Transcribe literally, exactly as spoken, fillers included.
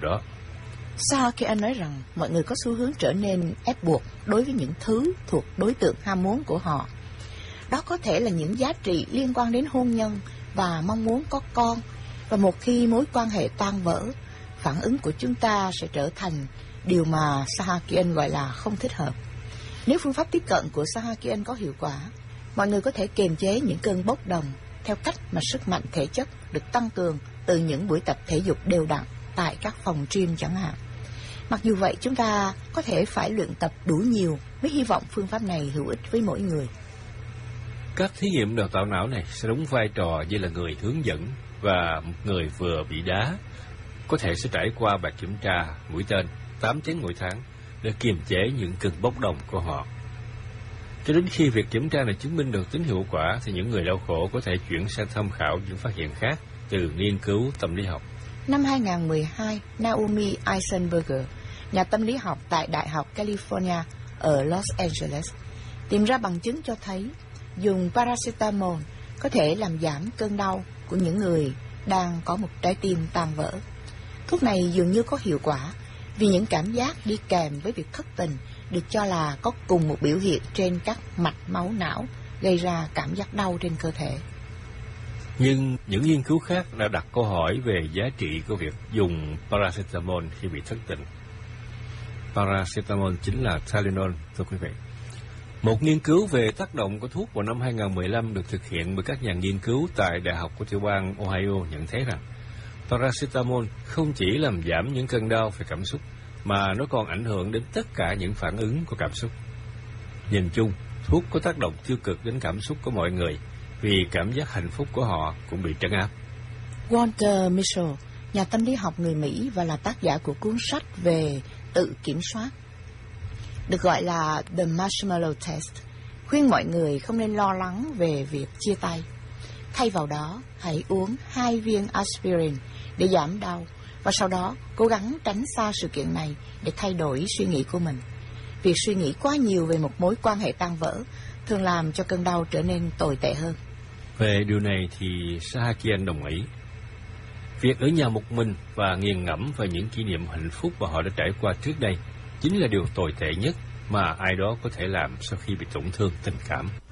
đó. Sahakian nói rằng mọi người có xu hướng trở nên ép buộc đối với những thứ thuộc đối tượng ham muốn của họ. Đó có thể là những giá trị liên quan đến hôn nhân và mong muốn có con, và một khi mối quan hệ tan vỡ, phản ứng của chúng ta sẽ trở thành điều mà Sahakian gọi là không thích hợp. Nếu phương pháp tiếp cận của Sahakian có hiệu quả, mọi người có thể kiềm chế những cơn bốc đồng theo cách mà sức mạnh thể chất được tăng cường từ những buổi tập thể dục đều đặn tại các phòng gym chẳng hạn. Mặc dù vậy, chúng ta có thể phải luyện tập đủ nhiều mới hy vọng phương pháp này hữu ích với mỗi người. Các thí nghiệm đào tạo não này sẽ đóng vai trò như là người hướng dẫn, và một người vừa bị đá có thể sẽ trải qua bài kiểm tra mũi tên tám tiếng mỗi tháng để kiềm chế những cơn bốc đồng của họ. Cho đến khi việc kiểm tra này chứng minh được tính hiệu quả, thì những người đau khổ có thể chuyển sang tham khảo những phát hiện khác từ nghiên cứu tâm lý học. Năm hai không một hai, Naomi Eisenberger, nhà tâm lý học tại Đại học California ở Los Angeles, tìm ra bằng chứng cho thấy dùng paracetamol có thể làm giảm cơn đau của những người đang có một trái tim tan vỡ. Thuốc này dường như có hiệu quả vì những cảm giác đi kèm với việc thất tình được cho là có cùng một biểu hiện trên các mạch máu não, gây ra cảm giác đau trên cơ thể. Nhưng những nghiên cứu khác đã đặt câu hỏi về giá trị của việc dùng paracetamol khi bị thất tình. Paracetamol chính là Tylenol, thưa quý vị. Một nghiên cứu về tác động của thuốc vào năm hai không một lăm được thực hiện bởi các nhà nghiên cứu tại Đại học của tiểu bang Ohio nhận thấy rằng paracetamol không chỉ làm giảm những cơn đau về cảm xúc, mà nó còn ảnh hưởng đến tất cả những phản ứng của cảm xúc. Nhìn chung, thuốc có tác động tiêu cực đến cảm xúc của mọi người, vì cảm giác hạnh phúc của họ cũng bị trấn áp. Walter Mischel, nhà tâm lý học người Mỹ và là tác giả của cuốn sách về tự kiểm soát, được gọi là The Marshmallow Test, khuyên mọi người không nên lo lắng về việc chia tay. Thay vào đó, hãy uống hai viên aspirin để giảm đau, và sau đó cố gắng tránh xa sự kiện này để thay đổi suy nghĩ của mình. Việc suy nghĩ quá nhiều về một mối quan hệ tan vỡ thường làm cho cơn đau trở nên tồi tệ hơn. Về điều này thì Sahakian đồng ý. Việc ở nhà một mình và nghiền ngẫm về những kỷ niệm hạnh phúc mà họ đã trải qua trước đây chính là điều tồi tệ nhất mà ai đó có thể làm sau khi bị tổn thương tình cảm.